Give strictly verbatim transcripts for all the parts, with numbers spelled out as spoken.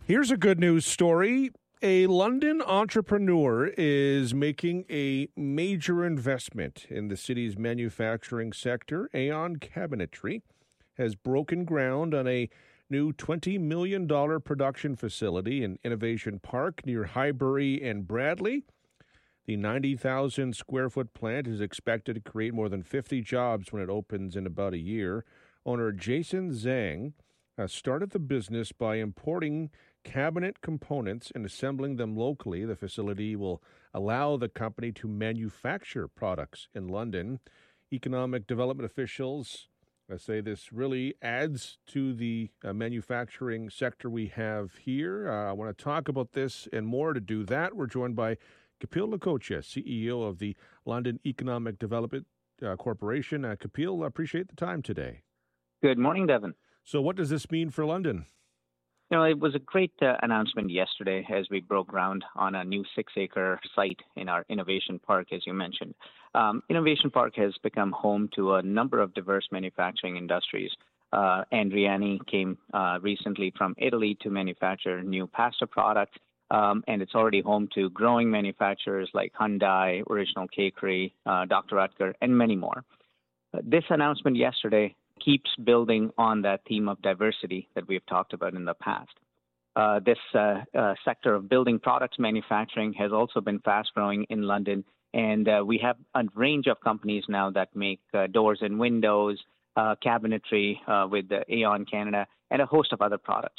Here's a good news story. A London entrepreneur is making a major investment in the city's manufacturing sector. Aon Cabinetry has broken ground on a new twenty million dollars production facility in Innovation Park near Highbury and Bradley. The ninety thousand square foot plant is expected to create more than fifty jobs when it opens in about a year. Owner Jason Zhang uh, started the business by importing cabinet components and assembling them locally. The facility will allow the company to manufacture products in London. Economic development officials uh, say this really adds to the uh, manufacturing sector we have here. Uh, I want to talk about this and more. To do that, we're joined by Kapil Lakhotia, C E O of the London Economic Development uh, Corporation. Uh, Kapil, I appreciate the time today. Good morning, Devin. So what does this mean for London? You know, it was a great uh, announcement yesterday as we broke ground on a new six-acre site in our Innovation Park, as you mentioned. Um, Innovation Park has become home to a number of diverse manufacturing industries. Uh, Andriani came uh, recently from Italy to manufacture new pasta products, um, and it's already home to growing manufacturers like Hyundai, Original Cakery, uh, Doctor Oetker, and many more. Uh, this announcement yesterday keeps building on that theme of diversity that we've talked about in the past. Uh, this uh, uh, sector of building products manufacturing has also been fast growing in London, and uh, we have a range of companies now that make uh, doors and windows, uh, cabinetry uh, with uh, Aon Canada, and a host of other products.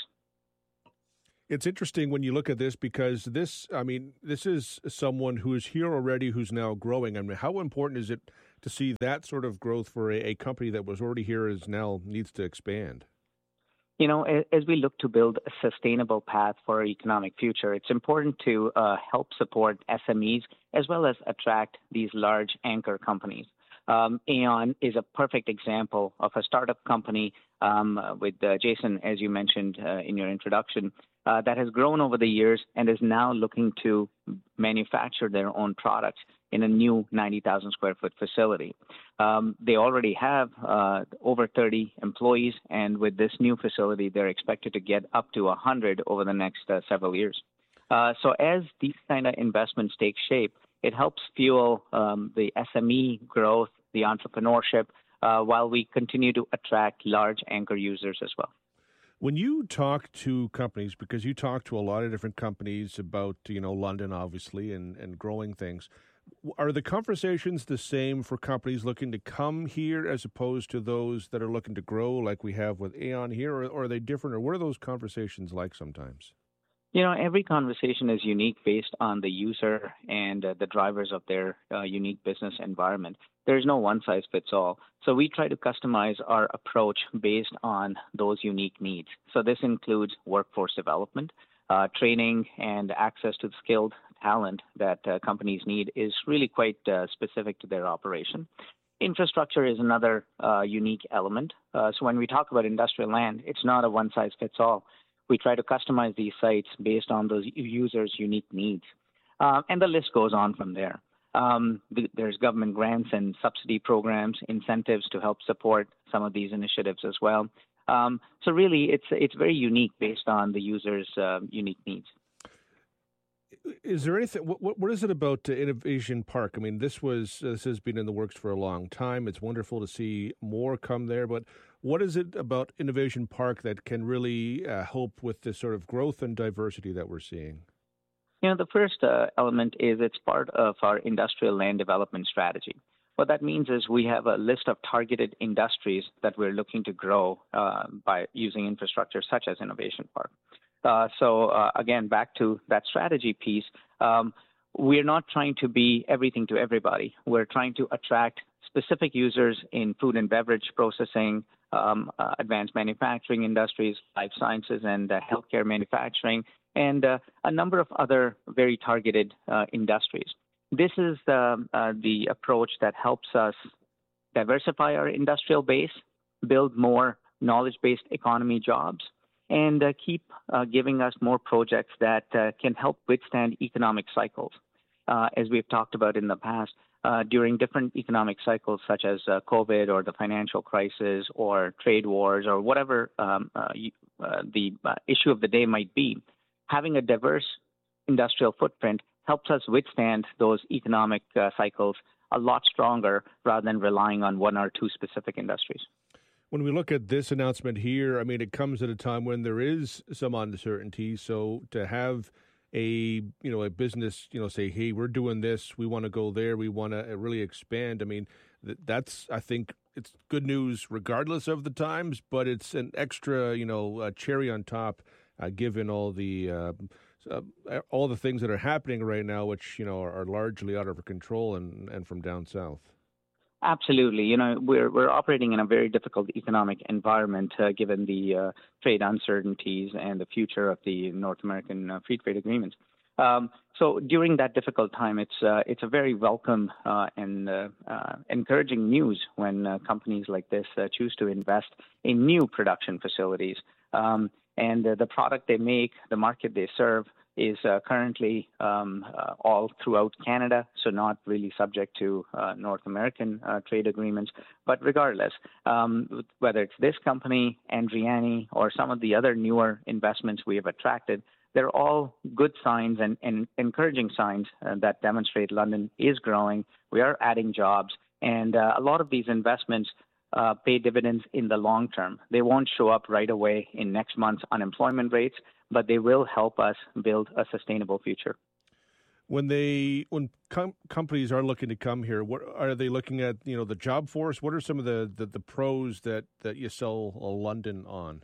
It's interesting when you look at this because this, I mean, this is someone who is here already who's now growing. I mean, how important is it to see that sort of growth for a, a company that was already here is now needs to expand? You know, as we look to build a sustainable path for our economic future, it's important to uh, help support S M Es as well as attract these large anchor companies. Um, Aon is a perfect example of a startup company um, with uh, Jason, as you mentioned uh, in your introduction, uh, that has grown over the years and is now looking to manufacture their own products in a new ninety thousand square foot facility. Um, they already have uh, over thirty employees, and with this new facility, they're expected to get up to one hundred over the next uh, several years. Uh, so as these kind of investments take shape, it helps fuel um, the S M E growth, the entrepreneurship, uh, while we continue to attract large anchor users as well. When you talk to companies, because you talk to a lot of different companies about, you know, London, obviously, and, and growing things, are the conversations the same for companies looking to come here as opposed to those that are looking to grow like we have with Aon here, or, or are they different, or what are those conversations like sometimes? You know, every conversation is unique based on the user and uh, the drivers of their uh, unique business environment. There's no one size fits all. So we try to customize our approach based on those unique needs. So this includes workforce development, uh, training, and access to skilled talent that uh, companies need is really quite uh, specific to their operation. Infrastructure is another uh, unique element. Uh, so when we talk about industrial land, it's not a one size fits all. We try to customize these sites based on those users' unique needs. Uh, and the list goes on from there. Um, th- there's government grants and subsidy programs, incentives to help support some of these initiatives as well. Um, so really, it's it's very unique based on the user's uh, unique needs. Is there anything? What what is it about Innovation Park? I mean, this was this has been in the works for a long time. It's wonderful to see more come there. But what is it about Innovation Park that can really uh, help with this sort of growth and diversity that we're seeing? You know, the first uh, element is it's part of our industrial land development strategy. What that means is we have a list of targeted industries that we're looking to grow uh, by using infrastructure such as Innovation Park. Uh, so uh, again, back to that strategy piece, um, we're not trying to be everything to everybody. We're trying to attract specific users in food and beverage processing, um, uh, advanced manufacturing industries, life sciences and uh, healthcare manufacturing, and uh, a number of other very targeted uh, industries. This is the, uh, the approach that helps us diversify our industrial base, build more knowledge-based economy jobs, and uh, keep uh, giving us more projects that uh, can help withstand economic cycles. Uh, as we've talked about in the past, uh, during different economic cycles such as uh, COVID or the financial crisis or trade wars or whatever um, uh, you, uh, the uh, issue of the day might be, having a diverse industrial footprint helps us withstand those economic uh, cycles a lot stronger rather than relying on one or two specific industries. When we look at this announcement here, I mean, it comes at a time when there is some uncertainty. So to have a, you know, a business, you know, say, hey, we're doing this, we want to go there, we want to really expand. I mean, that's, I think, it's good news regardless of the times, but it's an extra, you know, uh, cherry on top, uh, given all the uh, uh, all the things that are happening right now, which, you know, are, are largely out of our control and, and from down south. Absolutely. You know, we're we're operating in a very difficult economic environment uh, given the uh, trade uncertainties and the future of the North American uh, free trade agreements. Um, so during that difficult time, it's uh, it's a very welcome uh, and uh, uh, encouraging news when uh, companies like this uh, choose to invest in new production facilities. Um, and uh, the product they make, the market they serve, is uh, currently um, uh, all throughout Canada, so not really subject to uh, North American uh, trade agreements. But regardless, um, whether it's this company, Andriani, or some of the other newer investments we have attracted, they're all good signs and, and encouraging signs uh, that demonstrate London is growing. We are adding jobs, and uh, a lot of these investments uh, pay dividends in the long term. They won't show up right away in next month's unemployment rates, but they will help us build a sustainable future. When they, when com- companies are looking to come here, what are they looking at? You know, the job force. What are some of the the, the pros that that you sell London on?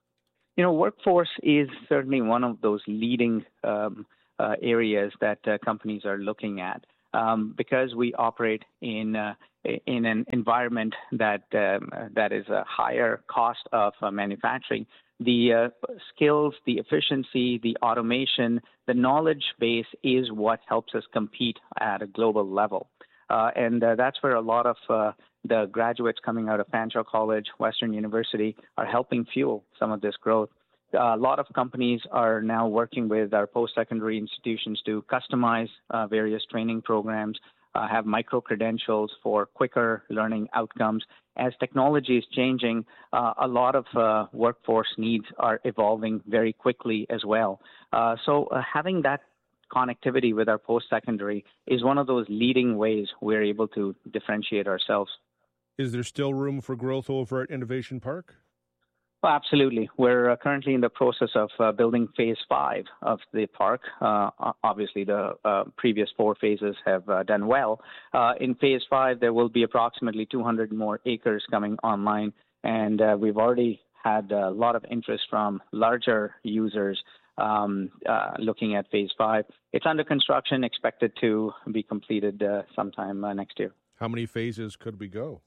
You know, workforce is certainly one of those leading um, uh, areas that uh, companies are looking at um, because we operate in uh, in an environment that um, that is a higher cost of uh, manufacturing. The uh, skills, the efficiency, the automation, the knowledge base is what helps us compete at a global level. Uh, and uh, that's where a lot of uh, the graduates coming out of Fanshawe College, Western University, are helping fuel some of this growth. Uh, a lot of companies are now working with our post-secondary institutions to customize uh, various training programs, uh, have micro-credentials for quicker learning outcomes. As technology is changing, uh, a lot of uh, workforce needs are evolving very quickly as well. Uh, so uh, having that connectivity with our post-secondary is one of those leading ways we're able to differentiate ourselves. Is there still room for growth over at Innovation Park? Well, absolutely. We're uh, currently in the process of uh, building phase five of the park. Uh, obviously, the uh, previous four phases have uh, done well. Uh, in phase five, there will be approximately two hundred more acres coming online, and uh, we've already had a lot of interest from larger users um, uh, looking at phase five. It's under construction, expected to be completed uh, sometime uh, next year. How many phases could we go?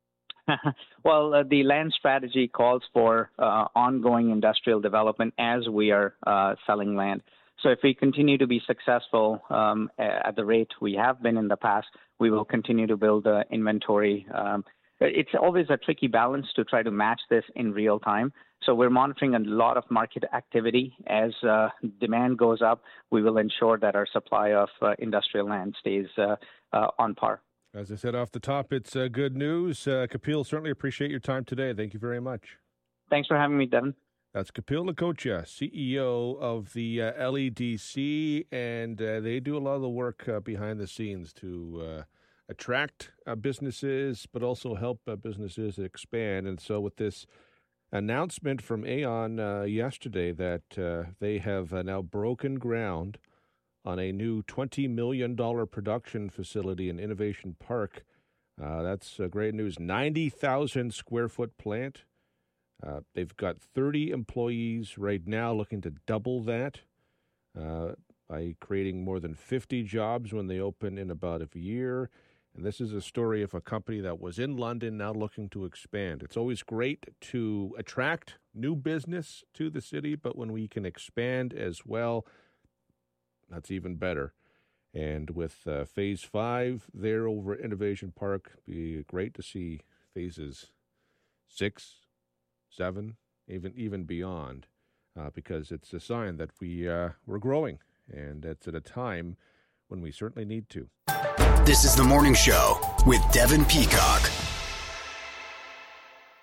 Well, uh, the land strategy calls for uh, ongoing industrial development as we are uh, selling land. So if we continue to be successful um, at the rate we have been in the past, we will continue to build uh, inventory. Um, it's always a tricky balance to try to match this in real time. So we're monitoring a lot of market activity. As uh, demand goes up, we will ensure that our supply of uh, industrial land stays uh, uh, on par. As I said off the top, it's uh, good news. Uh, Kapil, certainly appreciate your time today. Thank you very much. Thanks for having me, Devin. That's Kapil Lakocha, C E O of the uh, L E D C, and uh, they do a lot of the work uh, behind the scenes to uh, attract uh, businesses, but also help uh, businesses expand. And so with this announcement from Aon uh, yesterday that uh, they have uh, now broken ground on a new twenty million dollars production facility in Innovation Park. Uh, that's uh, great news. ninety thousand square foot plant. Uh, they've got thirty employees right now, looking to double that uh, by creating more than fifty jobs when they open in about a year. And this is a story of a company that was in London now looking to expand. It's always great to attract new business to the city, but when we can expand as well, that's even better. And with uh, phase five there over at Innovation Park, be great to see phases six, seven, even even beyond, uh, because it's a sign that we uh, we're growing, and it's at a time when we certainly need to. This is the Morning Show with Devin Peacock.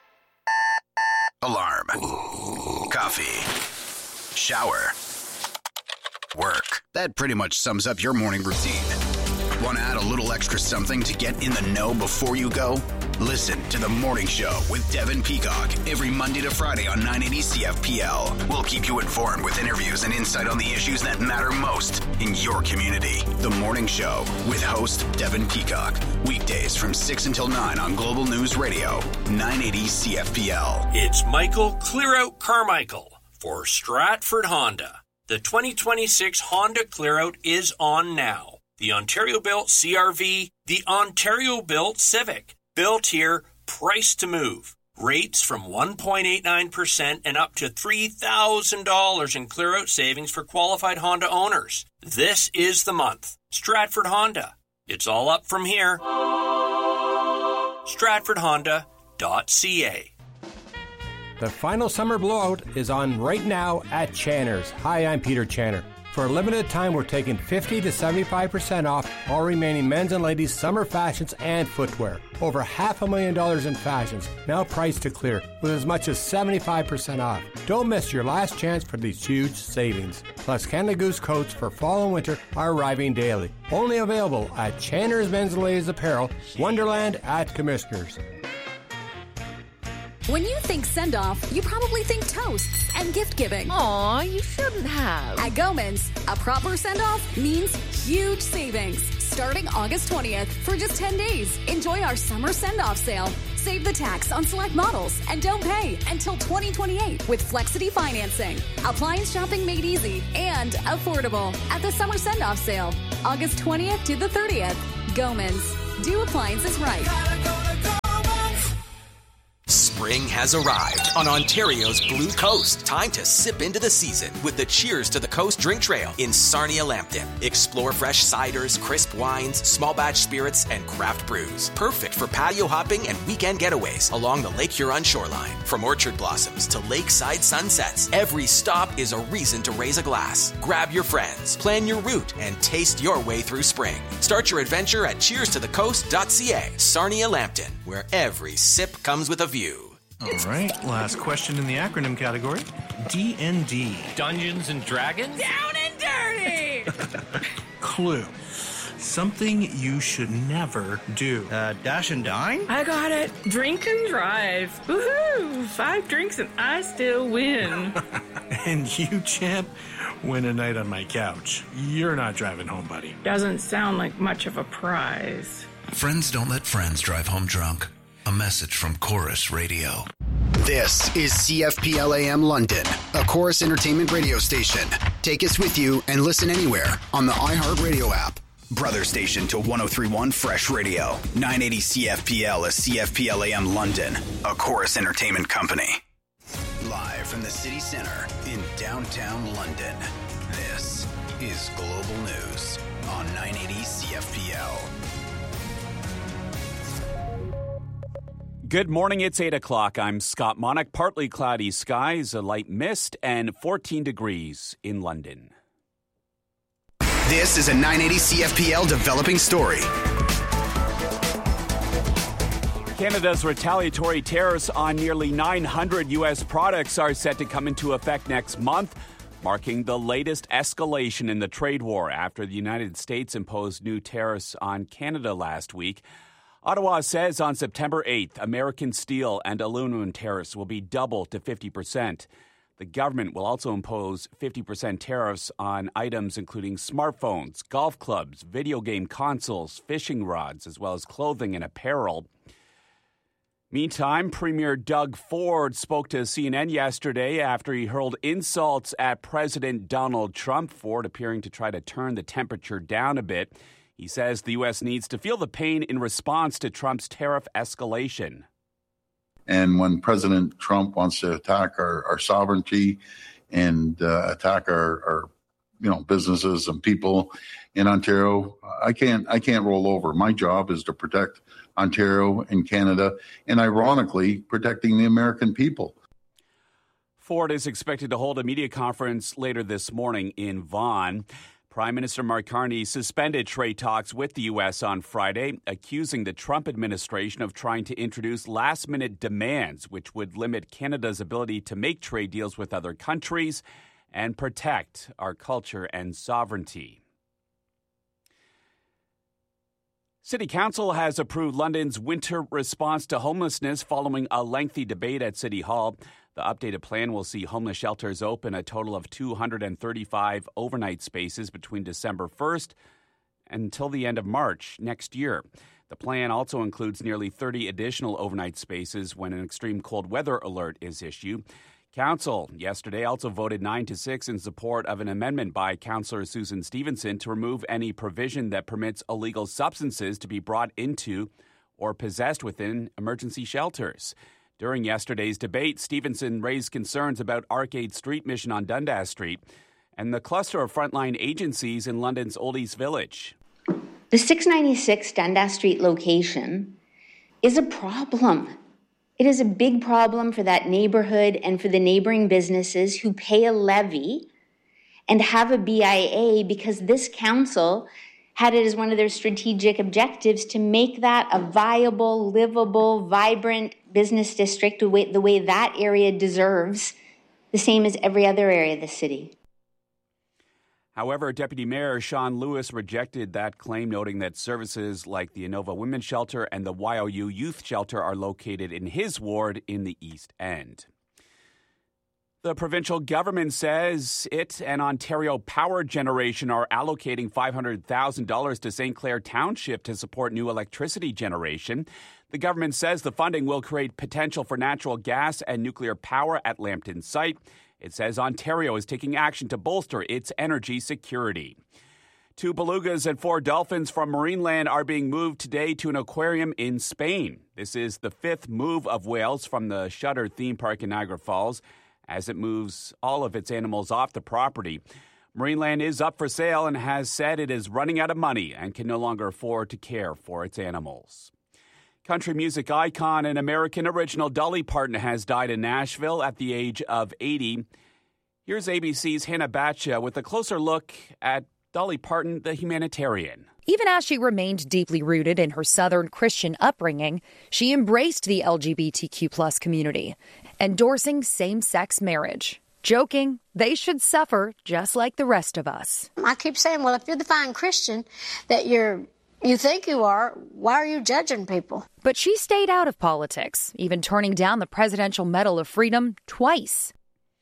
Alarm. Coffee. Shower. That pretty much sums up your morning routine. Want to add a little extra something to get in the know before you go? Listen to The Morning Show with Devin Peacock every Monday to Friday on nine eighty C F P L. We'll keep you informed with interviews and insight on the issues that matter most in your community. The Morning Show with host Devin Peacock. Weekdays from six until nine on Global News Radio, nine eighty C F P L. It's Michael Clearout Carmichael for Stratford Honda. The twenty twenty-six Honda Clearout is on now. The Ontario-built C R V, the Ontario-built Civic. Built here, priced to move. Rates from one point eight nine percent and up to three thousand dollars in clear-out savings for qualified Honda owners. This is the month. Stratford Honda. It's all up from here. stratford honda dot c a. The final summer blowout is on right now at Channer's. Hi, I'm Peter Channer. For a limited time, we're taking fifty to seventy-five percent off all remaining men's and ladies' summer fashions and footwear. Over half a million dollars in fashions, now priced to clear, with as much as seventy-five percent off. Don't miss your last chance for these huge savings. Plus, Canada Goose coats for fall and winter are arriving daily. Only available at Channer's Men's and Ladies Apparel, Wonderland at Commissioners. When you think send-off, you probably think toasts and gift-giving. Aw, you shouldn't have. At Gomans, a proper send-off means huge savings. Starting August twentieth for just ten days. Enjoy our summer send-off sale. Save the tax on select models and don't pay until twenty twenty-eight with Flexity financing. Appliance shopping made easy and affordable at the summer send-off sale. August twentieth to the thirtieth. Gomans. Do appliances right. Spring has arrived on Ontario's Blue Coast. Time to sip into the season with the Cheers to the Coast drink trail in Sarnia-Lambton. Explore fresh ciders, crisp wines, small batch spirits, and craft brews. Perfect for patio hopping and weekend getaways along the Lake Huron shoreline. From orchard blossoms to lakeside sunsets, every stop is a reason to raise a glass. Grab your friends, plan your route, and taste your way through spring. Start your adventure at cheers to the coast dot c a. Sarnia-Lambton, where every sip comes with a view. All right, last question in the acronym category. D and D. Dungeons and Dragons? Down and dirty! Clue. Something you should never do. Uh, dash and dine? I got it. Drink and drive. Woohoo! Five drinks and I still win. And you, champ, win a night on my couch. You're not driving home, buddy. Doesn't sound like much of a prize. Friends don't let friends drive home drunk. A message from Chorus Radio. This is C F P L A M London, a Chorus Entertainment radio station. Take us with you and listen anywhere on the iHeartRadio app. Brother station to one oh three point one Fresh Radio. nine eighty C F P L is C F P L A M London, a Chorus Entertainment company. Live from the city center in downtown London, this is Global News on nine eighty C F P L. Good morning, it's eight o'clock. I'm Scott Monick. Partly cloudy skies, a light mist, and fourteen degrees in London. This is a nine eighty C F P L developing story. Canada's retaliatory tariffs on nearly nine hundred U S products are set to come into effect next month, marking the latest escalation in the trade war after the United States imposed new tariffs on Canada last week. Ottawa says on September eighth, American steel and aluminum tariffs will be doubled to fifty percent. The government will also impose fifty percent tariffs on items including smartphones, golf clubs, video game consoles, fishing rods, as well as clothing and apparel. Meantime, Premier Doug Ford spoke to C N N yesterday after he hurled insults at President Donald Trump. Ford appearing to try to turn the temperature down a bit. He says the U S needs to feel the pain in response to Trump's tariff escalation. And when President Trump wants to attack our, our sovereignty and uh, attack our, our, you know, businesses and people in Ontario, I can't, I can't roll over. My job is to protect Ontario and Canada, and ironically, protecting the American people. Ford is expected to hold a media conference later this morning in Vaughan. Prime Minister Mark Carney suspended trade talks with the U S on Friday, accusing the Trump administration of trying to introduce last-minute demands, which would limit Canada's ability to make trade deals with other countries and protect our culture and sovereignty. City Council has approved London's winter response to homelessness following a lengthy debate at City Hall. The updated plan will see homeless shelters open a total of two hundred thirty-five overnight spaces between December first until the end of March next year. The plan also includes nearly thirty additional overnight spaces when an extreme cold weather alert is issued. Council yesterday also voted nine to six in support of an amendment by Councillor Susan Stevenson to remove any provision that permits illegal substances to be brought into or possessed within emergency shelters. During yesterday's debate, Stevenson raised concerns about Arcade Street Mission on Dundas Street and the cluster of frontline agencies in London's Old East Village. The six ninety-six Dundas Street location is a problem. It is a big problem for that neighborhood and for the neighboring businesses who pay a levy and have a B I A because this council had it as one of their strategic objectives to make that a viable, livable, vibrant business district the way, the way that area deserves, the same as every other area of the city. However, Deputy Mayor Sean Lewis rejected that claim, noting that services like the Inova Women's Shelter and the Y O U Youth Shelter are located in his ward in the East End. The provincial government says it and Ontario Power Generation are allocating five hundred thousand dollars to Saint Clair Township to support new electricity generation. The government says the funding will create potential for natural gas and nuclear power at Lambton site. It says Ontario is taking action to bolster its energy security. Two belugas and four dolphins from Marineland are being moved today to an aquarium in Spain. This is the fifth move of whales from the Shutter theme park in Niagara Falls as it moves all of its animals off the property. Marineland is up for sale and has said it is running out of money and can no longer afford to care for its animals. Country music icon and American original Dolly Parton has died in Nashville at the age of eighty. Here's A B C's Hannah Batcha with a closer look at Dolly Parton, the humanitarian. Even as she remained deeply rooted in her Southern Christian upbringing, she embraced the L G B T Q plus community, endorsing same-sex marriage, joking they should suffer just like the rest of us. I keep saying, well, if you're the fine Christian that you're You think you are, why are you judging people? But she stayed out of politics, even turning down the Presidential Medal of Freedom twice.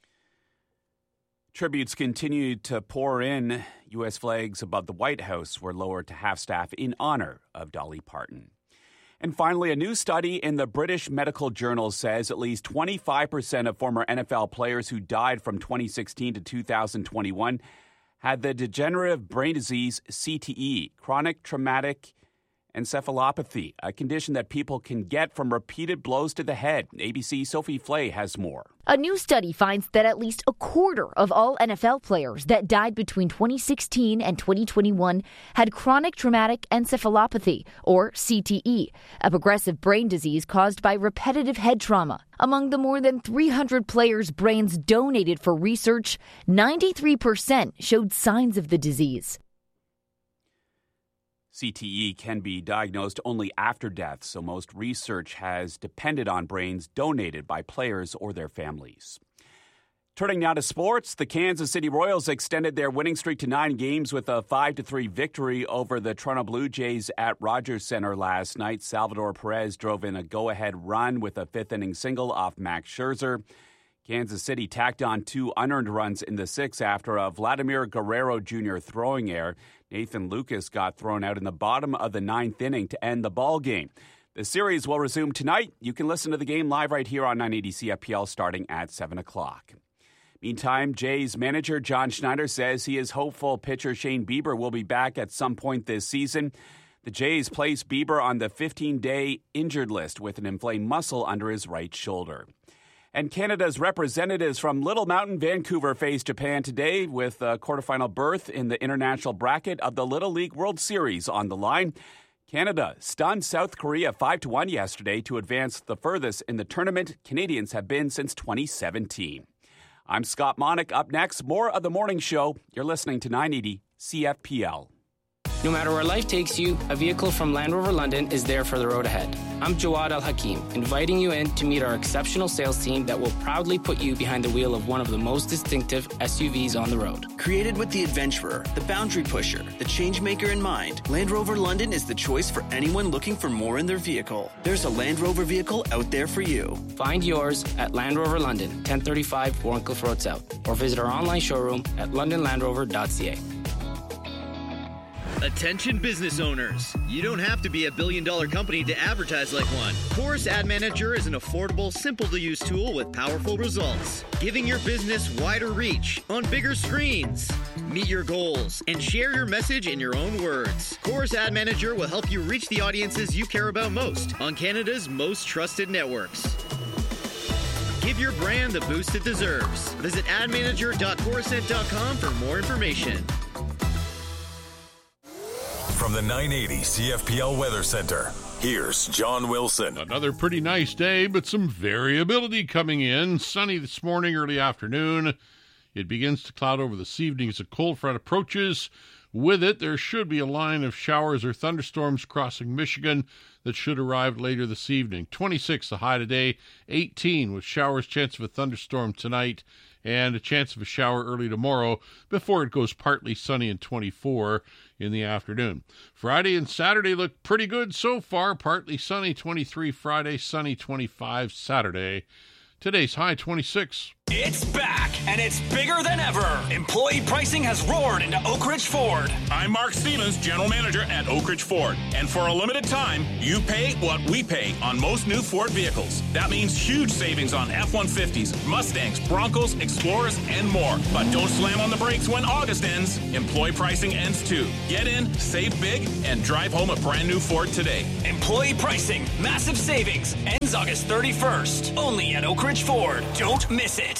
Tributes continued to pour in. U S flags above the White House were lowered to half-staff in honor of Dolly Parton. And finally, a new study in the British Medical Journal says at least twenty-five percent of former N F L players who died from twenty sixteen to two thousand twenty-one had the degenerative brain disease C T E, chronic traumatic encephalopathy, a condition that people can get from repeated blows to the head. A B C's Sophie Flay has more. A new study finds that at least a quarter of all N F L players that died between twenty sixteen and twenty twenty-one had chronic traumatic encephalopathy, or C T E, a progressive brain disease caused by repetitive head trauma. Among the more than three hundred players' brains donated for research, ninety-three percent showed signs of the disease. C T E can be diagnosed only after death, so most research has depended on brains donated by players or their families. Turning now to sports, the Kansas City Royals extended their winning streak to nine games with a five to three victory over the Toronto Blue Jays at Rogers Centre last night. Salvador Perez drove in a go-ahead run with a fifth-inning single off Max Scherzer. Kansas City tacked on two unearned runs in the sixth after a Vladimir Guerrero Junior throwing error. Nathan Lucas got thrown out in the bottom of the ninth inning to end the ball game. The series will resume tonight. You can listen to the game live right here on nine eighty C F P L starting at seven o'clock. Meantime, Jays manager John Schneider says he is hopeful pitcher Shane Bieber will be back at some point this season. The Jays placed Bieber on the fifteen-day injured list with an inflamed muscle under his right shoulder. And Canada's representatives from Little Mountain, Vancouver face Japan today with a quarterfinal berth in the international bracket of the Little League World Series on the line. Canada stunned South Korea five to one yesterday to advance the furthest in the tournament Canadians have been since twenty seventeen. I'm Scott Monick. Up next, more of the morning show. You're listening to nine eighty C F P L. No matter where life takes you, a vehicle from Land Rover London is there for the road ahead. I'm Jawad Al Hakim, inviting you in to meet our exceptional sales team that will proudly put you behind the wheel of one of the most distinctive S U Vs on the road. Created with the adventurer, the boundary pusher, the change maker in mind, Land Rover London is the choice for anyone looking for more in their vehicle. There's a Land Rover vehicle out there for you. Find yours at Land Rover London, ten thirty-five Warncliffe Road South, or visit our online showroom at london land rover dot c a. Attention business owners. You don't have to be a billion dollar company to advertise like one. Chorus Ad Manager is an affordable, simple to use tool with powerful results, giving your business wider reach on bigger screens. Meet your goals and share your message in your own words. Chorus Ad Manager will help you reach the audiences you care about most on Canada's most trusted networks. Give your brand the boost it deserves. Visit ad manager dot corusent dot com for more information. From the nine eighty C F P L Weather Center, here's John Wilson. Another pretty nice day, but some variability coming in. Sunny this morning, early afternoon. It begins to cloud over this evening as a cold front approaches. With it, there should be a line of showers or thunderstorms crossing Michigan that should arrive later this evening. twenty-six the high today, eighteen with showers, chance of a thunderstorm tonight, and a chance of a shower early tomorrow before it goes partly sunny and twenty-four in the afternoon. Friday and Saturday look pretty good so far. Partly sunny, twenty-three Friday, sunny, twenty-five Saturday. Today's high, twenty-six. It's back, and it's bigger than ever. Employee pricing has roared into Oak Ridge Ford. I'm Mark Stevens, General Manager at Oak Ridge Ford. And for a limited time, you pay what we pay on most new Ford vehicles. That means huge savings on F one fifties, Mustangs, Broncos, Explorers, and more. But don't slam on the brakes when August ends. Employee pricing ends too. Get in, save big, and drive home a brand new Ford today. Employee pricing, massive savings, ends August thirty-first. Only at Oak Ridge Ford. Don't miss it.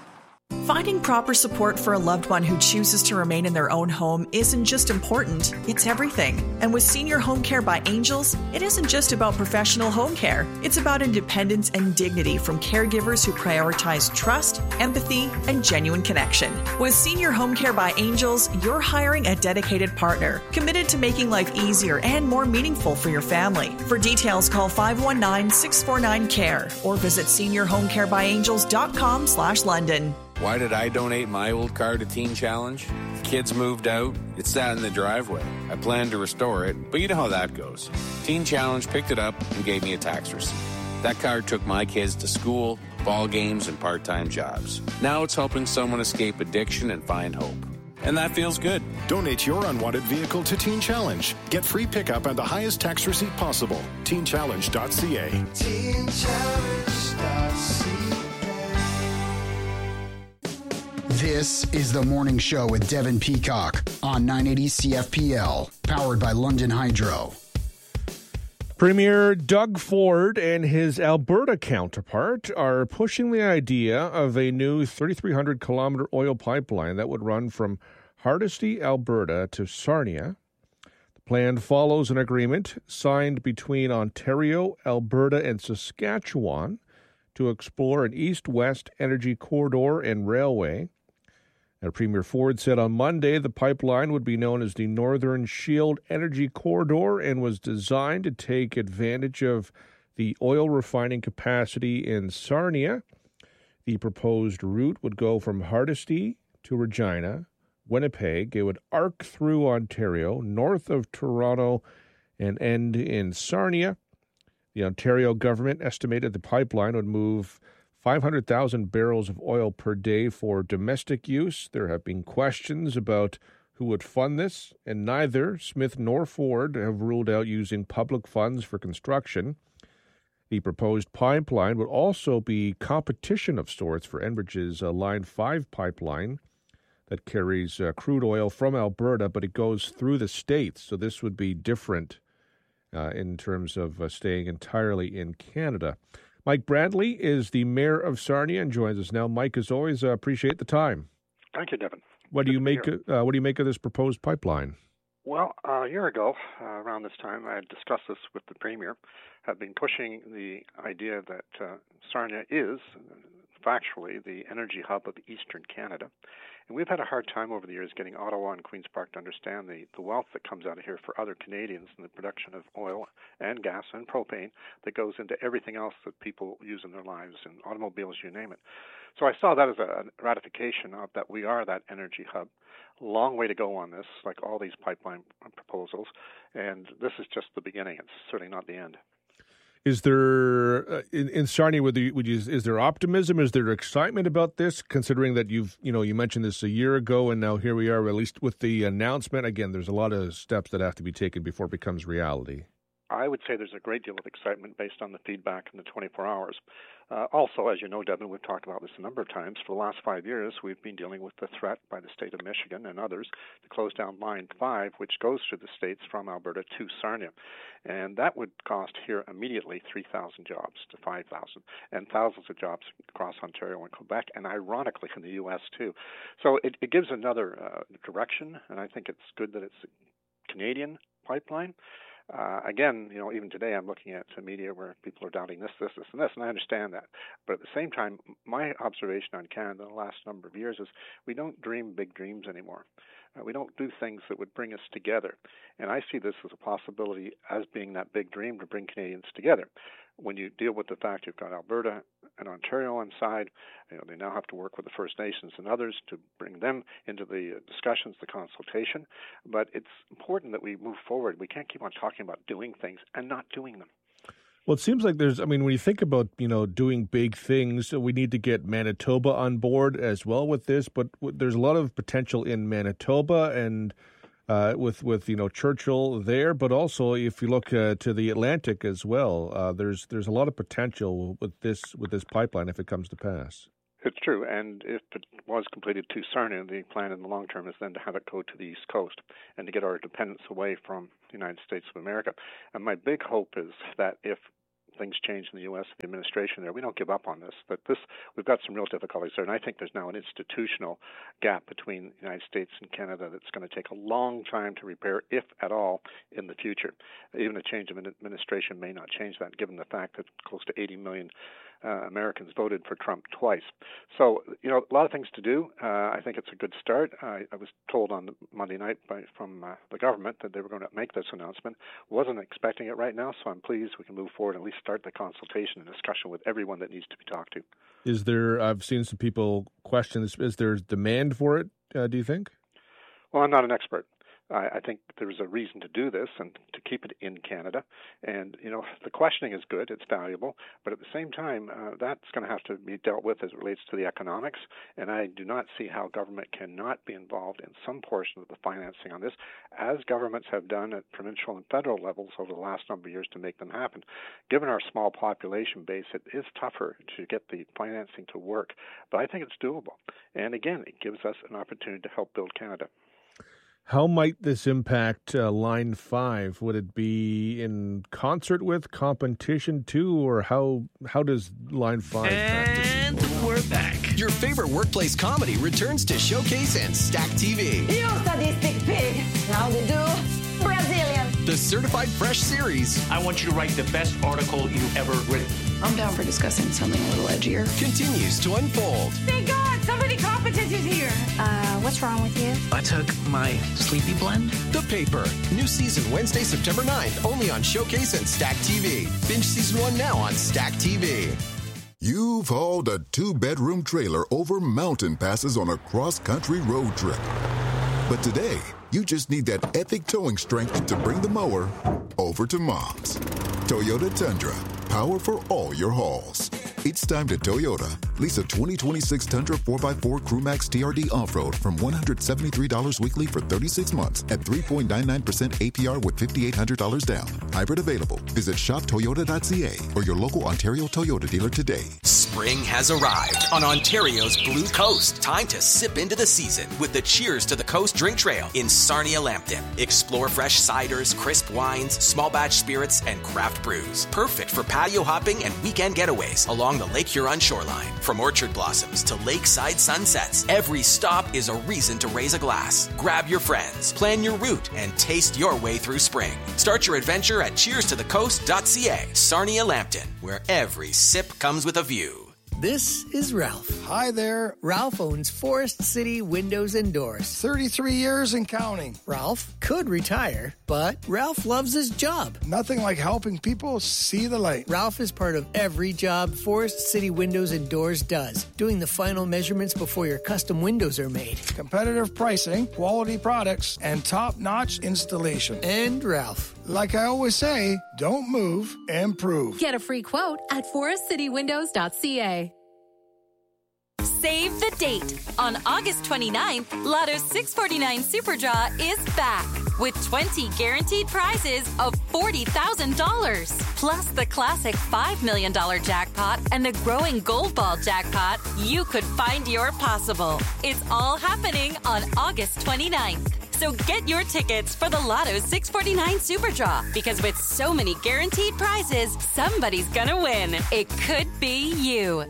Finding proper support for a loved one who chooses to remain in their own home isn't just important, it's everything. And with Senior Home Care by Angels, it isn't just about professional home care. It's about independence and dignity from caregivers who prioritize trust, empathy, and genuine connection. With Senior Home Care by Angels, you're hiring a dedicated partner, committed to making life easier and more meaningful for your family. For details, call five one nine, six four nine, C A R E or visit senior home care by angels dot com slash London. Why did I donate my old car to Teen Challenge? Kids moved out, it sat in the driveway. I planned to restore it, but you know how that goes. Teen Challenge picked it up and gave me a tax receipt. That car took my kids to school, ball games, and part-time jobs. Now it's helping someone escape addiction and find hope. And that feels good. Donate your unwanted vehicle to Teen Challenge. Get free pickup and the highest tax receipt possible. teen challenge dot c a. teen challenge dot c a. This is The Morning Show with Devin Peacock on nine eighty C F P L, powered by London Hydro. Premier Doug Ford and his Alberta counterpart are pushing the idea of a new thirty-three hundred kilometer oil pipeline that would run from Hardisty, Alberta to Sarnia. The plan follows an agreement signed between Ontario, Alberta, and Saskatchewan to explore an east-west energy corridor and railway. And Premier Ford said on Monday the pipeline would be known as the Northern Shield Energy Corridor and was designed to take advantage of the oil refining capacity in Sarnia. The proposed route would go from Hardisty to Regina, Winnipeg. It would arc through Ontario, north of Toronto, and end in Sarnia. The Ontario government estimated the pipeline would move five hundred thousand barrels of oil per day for domestic use. There have been questions about who would fund this, and neither Smith nor Ford have ruled out using public funds for construction. The proposed pipeline would also be competition of sorts for Enbridge's uh, Line five pipeline that carries uh, crude oil from Alberta, but it goes through the states, so this would be different uh, in terms of uh, staying entirely in Canada. Mike Bradley is the mayor of Sarnia and joins us now. Mike, as always, uh, appreciate the time. Thank you, Devin. What do you make? Uh, what do you make of this proposed pipeline? Well, uh, a year ago, uh, around this time, I had discussed this with the premier. Have been pushing the idea that uh, Sarnia is factually the energy hub of eastern Canada. And we've had a hard time over the years getting Ottawa and Queen's Park to understand the, the wealth that comes out of here for other Canadians in the production of oil and gas and propane that goes into everything else that people use in their lives, in automobiles, you name it. So I saw that as a ratification of that we are that energy hub. Long way to go on this, like all these pipeline proposals, and this is just the beginning. It's certainly not the end. Is there uh, in, in Sarnia? Would you, would you, is there optimism? Is there excitement about this? Considering that you've you know you mentioned this a year ago, and now here we are, at least with the announcement. Again, there's a lot of steps that have to be taken before it becomes reality. I would say there's a great deal of excitement based on the feedback in the twenty-four hours. Uh, also, as you know, Devin, we've talked about this a number of times. For the last five years, we've been dealing with the threat by the state of Michigan and others to close down Line five, which goes through the states from Alberta to Sarnia. And that would cost here immediately three thousand jobs to five thousand, and thousands of jobs across Ontario and Quebec, and ironically in the U S too. So it, it gives another uh, direction, and I think it's good that it's a Canadian pipeline. Uh, again, you know, even today I'm looking at some media where people are doubting this, this, this, and this, and I understand that. But at the same time, my observation on Canada in the last number of years is we don't dream big dreams anymore. Uh, we don't do things that would bring us together. And I see this as a possibility as being that big dream to bring Canadians together. When you deal with the fact you've got Alberta and Ontario on side, you know, they now have to work with the First Nations and others to bring them into the discussions, the consultation. But it's important that we move forward. We can't keep on talking about doing things and not doing them. Well, it seems like there's, I mean, when you think about, you know, doing big things, we need to get Manitoba on board as well with this, but there's a lot of potential in Manitoba and uh, with, with, you know, Churchill there, but also if you look uh, to the Atlantic as well, uh, there's there's a lot of potential with this with this pipeline if it comes to pass. It's true, and if it was completed to Sarnia, the plan in the long term is then to have it go to the East Coast and to get our dependence away from the United States of America. And my big hope is that if things change in the U S, the administration there, we don't give up on this. That this, we've got some real difficulties there, and I think there's now an institutional gap between the United States and Canada that's going to take a long time to repair, if at all, in the future. Even a change of administration may not change that, given the fact that close to eighty million Uh, Americans voted for Trump twice. So, you know, a lot of things to do. Uh, I think it's a good start. I, I was told on Monday night by, from uh, the government that they were going to make this announcement. Wasn't expecting it right now, so I'm pleased we can move forward and at least start the consultation and discussion with everyone that needs to be talked to. Is there, I've seen some people question this, is there demand for it, uh, do you think? Well, I'm not an expert. I, I think there's a reason to do this and to keep it in Canada. And, you know, the questioning is good. It's valuable. But at the same time, uh, that's going to have to be dealt with as it relates to the economics. And I do not see how government cannot be involved in some portion of the financing on this, as governments have done at provincial and federal levels over the last number of years to make them happen. Given our small population base, it is tougher to get the financing to work. But I think it's doable. And again, it gives us an opportunity to help build Canada. How might this impact uh, Line five? Would it be in concert with, competition to, or how how does Line five And we're back. Your favorite workplace comedy returns to Showcase and Stack T V. You sadistic pig. How they do? Brazilian. The Certified Fresh series. I want you to write the best article you've ever written. I'm down for discussing something a little edgier. Continues to unfold. Thank God, somebody competent is here. Uh, what's wrong with you? I took my sleepy blend. The Paper. New season Wednesday, September ninth, only on Showcase and Stack T V. Binge season one now on Stack T V. You've hauled a two-bedroom trailer over mountain passes on a cross-country road trip. But today, you just need that epic towing strength to bring the mower over to Mom's. Toyota Tundra. Power for all your hauls. It's time to Toyota. Lease a twenty twenty-six Tundra four by four Crewmax T R D Off-Road from one hundred seventy-three dollars weekly for thirty-six months at three point nine nine percent A P R with five thousand eight hundred dollars down. Hybrid available. Visit shop toyota dot c a or your local Ontario Toyota dealer today. Spring has arrived on Ontario's Blue Coast. Time to sip into the season with the Cheers to the Coast drink trail in Sarnia Lambton. Explore fresh ciders, crisp wines, small batch spirits, and craft brews. Perfect for patio hopping and weekend getaways along the Lake Huron shoreline. From orchard blossoms to lakeside sunsets, every stop is a reason to raise a glass. Grab your friends, plan your route, and taste your way through spring. Start your adventure at cheers to the coast dot c a. Sarnia Lambton, where every sip comes with a view. This is Ralph. Hi there. Ralph owns Forest City Windows and Doors. thirty-three years and counting. Ralph could retire, but Ralph loves his job. Nothing like helping people see the light. Ralph is part of every job Forest City Windows and Doors does, doing the final measurements before your custom windows are made. Competitive pricing, quality products, and top-notch installation. And Ralph. Like I always say, don't move, improve. Get a free quote at forest city windows dot c a. Save the date. On August twenty-ninth, Lotto's six forty-nine Super Draw is back with twenty guaranteed prizes of forty thousand dollars. Plus the classic five million dollars jackpot and the growing Gold Ball jackpot. You could find your possible. It's all happening on August twenty-ninth. So get your tickets for the Lotto's six forty-nine Super Draw, because with so many guaranteed prizes, somebody's gonna win. It could be you.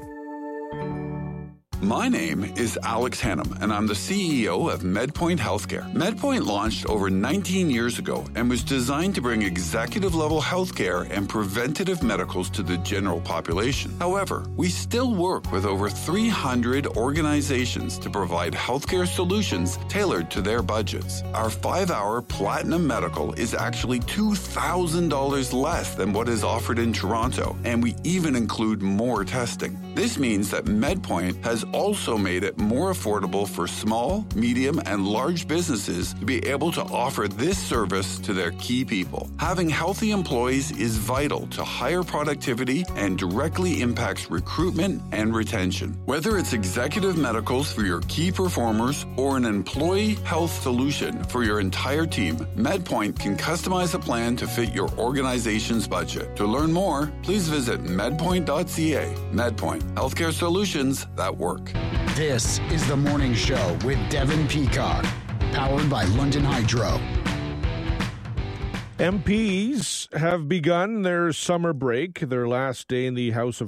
My name is Alex Hannum, and I'm the C E O of MedPoint Healthcare. MedPoint launched over nineteen years ago and was designed to bring executive-level healthcare and preventative medicals to the general population. However, we still work with over three hundred organizations to provide healthcare solutions tailored to their budgets. Our five-hour Platinum Medical is actually two thousand dollars less than what is offered in Toronto, and we even include more testing. This means that MedPoint has also made it more affordable for small, medium, and large businesses to be able to offer this service to their key people. Having healthy employees is vital to higher productivity and directly impacts recruitment and retention. Whether it's executive medicals for your key performers or an employee health solution for your entire team, MedPoint can customize a plan to fit your organization's budget. To learn more, please visit medpoint dot c a. MedPoint, healthcare solutions that work. This is The Morning Show with Devin Peacock, powered by London Hydro. M Ps have begun their summer break. Their last day in the House of